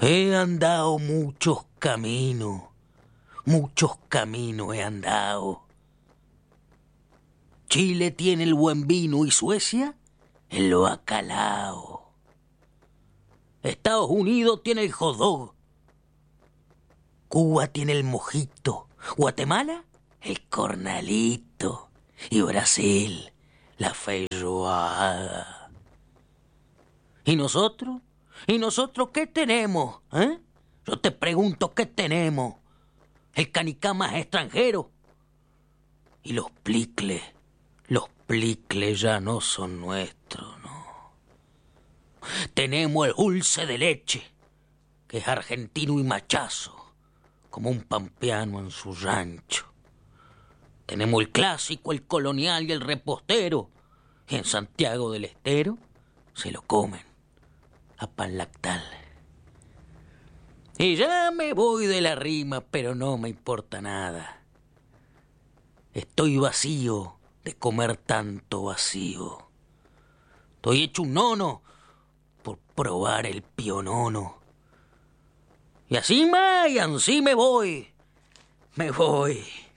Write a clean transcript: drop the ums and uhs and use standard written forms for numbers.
He andado muchos caminos he andado. Chile tiene el buen vino y Suecia el bacalao. Estados Unidos tiene el hot dog. Cuba tiene el mojito. Guatemala, el cornalito. Y Brasil, la feijoada. ¿Y nosotros? ¿Y nosotros qué tenemos? Yo te pregunto, ¿qué tenemos? El canicá más extranjero. Y los plicles ya no son nuestros, no. Tenemos el dulce de leche, que es argentino y machazo, como un pampeano en su rancho. Tenemos el clásico, el colonial y el repostero, y en Santiago del Estero se lo comen a pan lactal. Y ya me voy de la rima, pero no me importa nada. Estoy vacío de comer tanto vacío. Estoy hecho un nono por probar el pionono. Y así me voy.